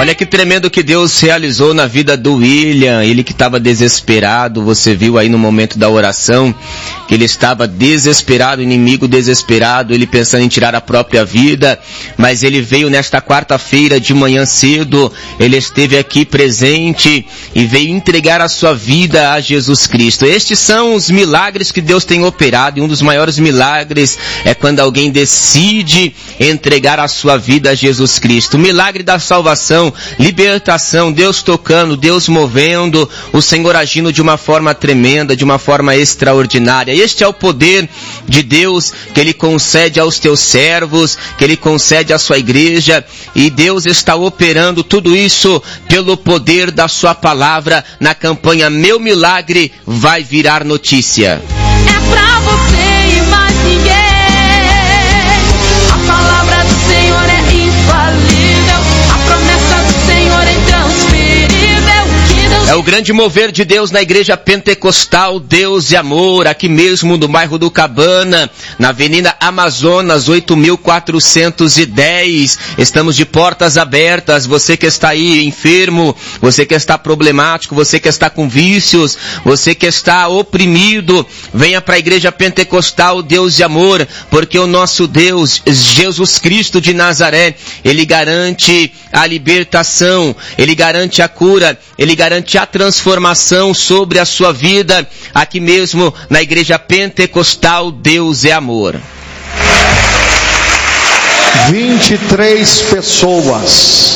Olha que tremendo que Deus realizou na vida do William. Ele que estava desesperado, você viu aí no momento da oração, que ele estava desesperado, inimigo desesperado, ele pensando em tirar a própria vida, mas ele veio nesta quarta-feira de manhã cedo, ele esteve aqui presente e veio entregar a sua vida a Jesus Cristo. Estes são os milagres que Deus tem operado, e um dos maiores milagres é quando alguém decide entregar a sua vida a Jesus Cristo. O milagre da salvação, libertação, Deus tocando, Deus movendo, o Senhor agindo de uma forma tremenda, de uma forma extraordinária. Este é o poder de Deus que Ele concede aos teus servos, que Ele concede à sua igreja, e Deus está operando tudo isso pelo poder da sua palavra na campanha Meu Milagre Vai Virar Notícia. É pra você e mais ninguém. A palavra do Senhor é infalível. A promessa do Senhor é intransferível. É o grande mover de Deus na igreja pentecostal Deus e Amor, aqui mesmo no bairro do Cabana, na Avenida Amazonas 8410. Estamos de portas abertas. Você que está aí enfermo, você que está problemático, você que está com vícios, você que está oprimido, venha para a igreja pentecostal Deus e Amor, porque o nosso Deus, Jesus Cristo de Nazaré, Ele garante a libertação, Ele garante a cura, Ele garante a transformação sobre a sua vida, aqui mesmo na igreja pentecostal Deus é Amor. 23 pessoas.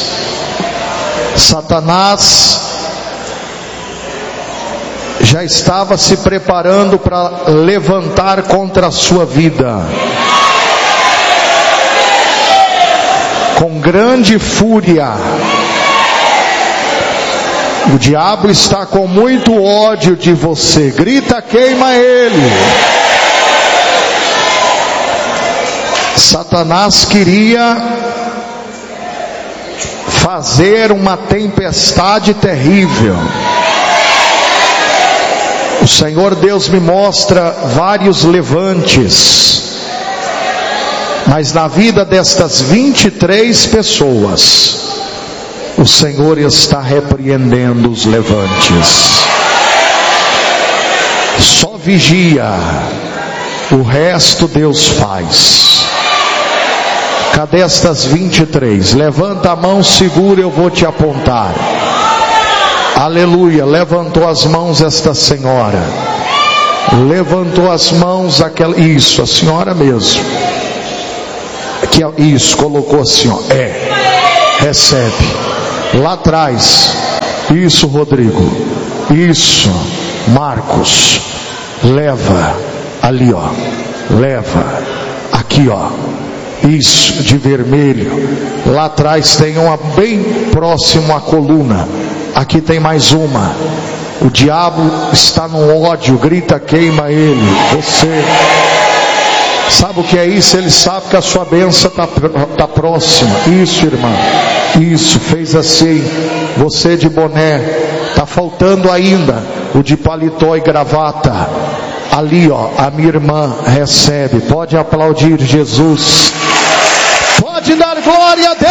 Satanás já estava se preparando para levantar contra a sua vida. Com grande fúria. O diabo está com muito ódio de você. Grita, queima ele. Satanás queria fazer uma tempestade terrível. O Senhor Deus me mostra vários levantes. Mas na vida destas 23 pessoas, o Senhor está repreendendo os levantes. Só vigia, o resto Deus faz. Cadê estas 23? Levanta a mão, segura, eu vou te apontar. Aleluia, levantou as mãos esta senhora. Levantou as mãos aquela, isso, a senhora mesmo. Aqui, isso, colocou assim, ó. Recebe. Lá atrás, isso, Rodrigo, isso, Marcos, leva, ali ó, leva, aqui ó, isso, de vermelho, lá atrás tem uma bem próximo à coluna, aqui tem mais uma, o diabo está no ódio, grita, queima ele, você... Sabe o que é isso? Ele sabe que a sua bênção está próxima. Isso, irmã. Isso, fez assim. Você de boné. Está faltando ainda o de paletó e gravata. Ali, ó, a minha irmã recebe. Pode aplaudir Jesus. Pode dar glória a Deus.